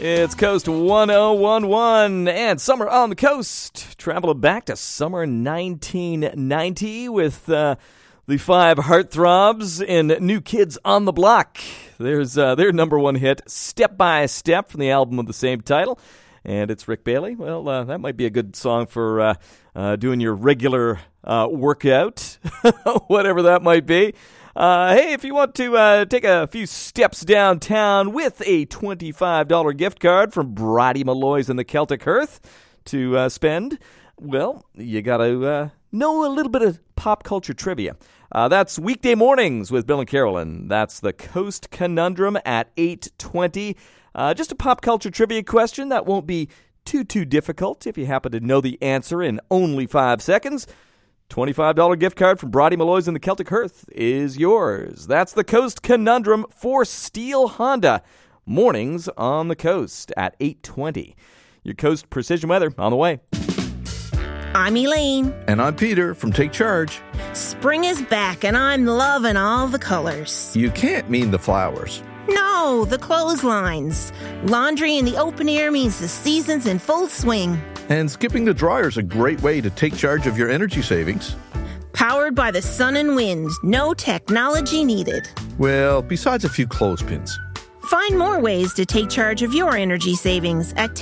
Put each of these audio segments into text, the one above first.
It's Coast 1011 and Summer on the Coast. Traveling back to summer 1990 with the five heartthrobs in New Kids on the Block. There's their number one hit, Step by Step, from the album of the same title. And it's Rick Bailey. Well, that might be a good song for doing your regular workout, whatever that might be. Hey, if you want to take a few steps downtown with a $25 gift card from Brodie Malloy's and the Celtic Hearth to spend, well, you got to know a little bit of pop culture trivia. That's weekday mornings with Bill and Carolyn. That's the Coast Conundrum at 8:20. Just a pop culture trivia question that won't be too difficult if you happen to know the answer in only 5 seconds. $25 gift card from Brodie Malloy's and the Celtic Hearth is yours. That's the Coast Conundrum for Steel Honda. Mornings on the Coast at 8:20. Your Coast Precision Weather on the way. I'm Elaine. And I'm Peter from Take Charge. Spring is back and I'm loving all the colors. You can't mean the flowers. No, the clotheslines. Laundry in the open air means the season's in full swing. And skipping the dryer is a great way to take charge of your energy savings. Powered by the sun and wind. No technology needed. Well, besides a few clothespins. Find more ways to take charge of your energy savings at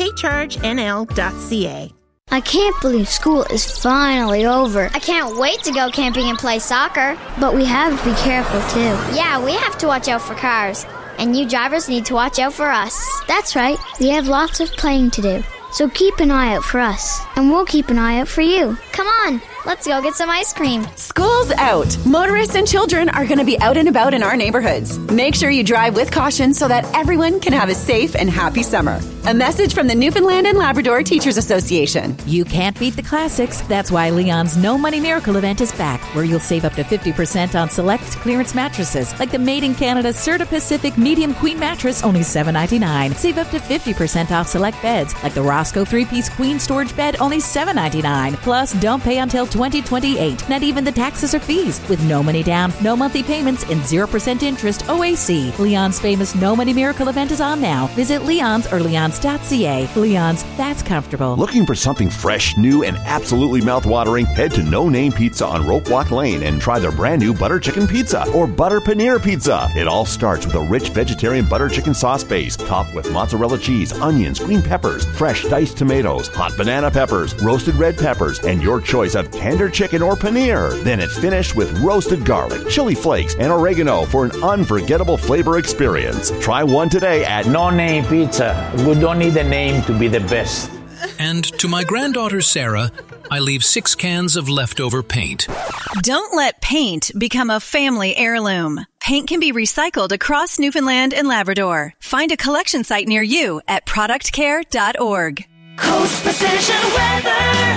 takechargenl.ca. I can't believe school is finally over. I can't wait to go camping and play soccer. But we have to be careful, too. Yeah, we have to watch out for cars. And you drivers need to watch out for us. That's right. We have lots of playing to do. So keep an eye out for us, and we'll keep an eye out for you. Come on, let's go get some ice cream. School's out. Motorists and children are going to be out and about in our neighborhoods. Make sure you drive with caution so that everyone can have a safe and happy summer. A message from the Newfoundland and Labrador Teachers Association. You can't beat the classics. That's why Leon's No Money Miracle event is back, where you'll save up to 50% on select clearance mattresses, like the Made in Canada Serta Pacific Medium Queen mattress, only $7.99. Save up to 50% off select beds, like the Roscoe 3-piece Queen storage bed, only $7.99. Plus, don't pay until 2028. Not even the taxes or fees. With no money down, no monthly payments, and 0% interest OAC. Leon's famous No Money Miracle event is on now. Visit Leon's or leons.ca. Leon's, that's comfortable. Looking for something fresh, new, and absolutely mouth-watering? Head to No Name Pizza on Rope Walk Lane and try their brand new butter chicken pizza or butter paneer pizza. It all starts with a rich vegetarian butter chicken sauce base, topped with mozzarella cheese, onions, green peppers, fresh diced tomatoes, hot banana peppers, roasted red peppers, and your choice of tender chicken or paneer. Then it's finished with roasted garlic, chili flakes, and oregano for an unforgettable flavor experience. Try one today at No Name Pizza. We don't need a name to be the best. And to my granddaughter Sarah, I leave 6 cans of leftover paint. Don't let paint become a family heirloom. Paint can be recycled across Newfoundland and Labrador. Find a collection site near you at productcare.org. Coast Precision Weather.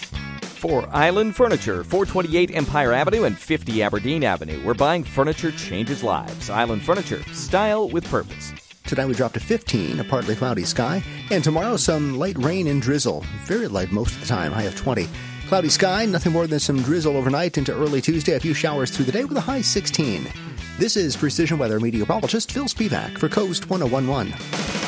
For Island Furniture, 428 Empire Avenue and 50 Aberdeen Avenue, where buying furniture changes lives. Island Furniture, style with purpose. Today we drop to 15, a partly cloudy sky. And tomorrow some light rain and drizzle. Very light most of the time, high of 20. Cloudy sky, nothing more than some drizzle overnight into early Tuesday. A few showers through the day with a high 16. This is Precision Weather meteorologist Phil Spivak for Coast 1011.